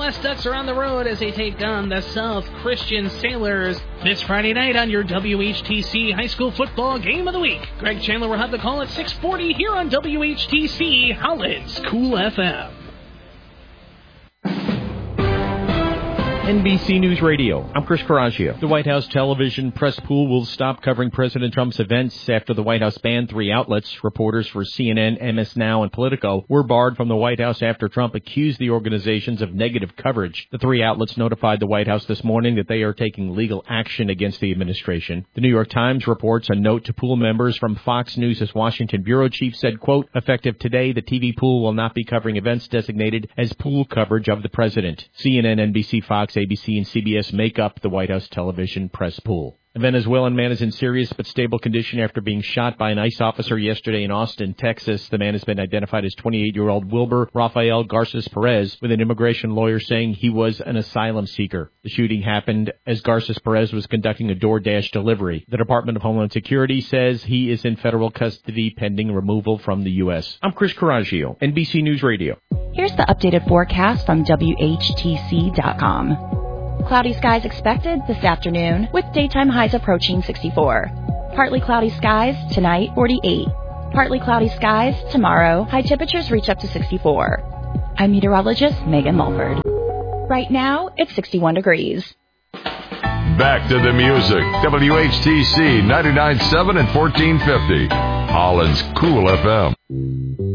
West Ducks are on the road as they take on the South Christian Sailors this Friday night on your WHTC High School Football Game of the Week. Greg Chandler will have the call at 6:40 here on WHTC Holland's Cool FM. NBC News Radio. I'm Chris Coraggio. The White House television press pool will stop covering President Trump's events after the White House banned 3 outlets. Reporters for CNN, MS Now, and Politico were barred from the White House after Trump accused the organizations of negative coverage. The 3 outlets notified the White House this morning that they are taking legal action against the administration. The New York Times reports a note to pool members from Fox News' Washington bureau chief said, quote, effective today, the TV pool will not be covering events designated as pool coverage of the president. CNN, NBC, Fox, ABC, and CBS make up the White House television press pool. A Venezuelan man is in serious but stable condition after being shot by an ICE officer yesterday in Austin, Texas. The man has been identified as 28-year-old Wilber Rafael Garces Perez, with an immigration lawyer saying he was an asylum seeker. The shooting happened as Garces Perez was conducting a DoorDash delivery. The Department of Homeland Security says he is in federal custody pending removal from the U.S. I'm Chris Coraggio, NBC News Radio. Here's the updated forecast from WHTC.com. Cloudy skies expected this afternoon with daytime highs approaching 64. Partly cloudy skies tonight, 48. Partly cloudy skies tomorrow, high temperatures reach up to 64. I'm meteorologist Megan Mulford. Right now, it's 61 degrees. Back to the music. WHTC 99.7 and 1450. Holland's Cool FM.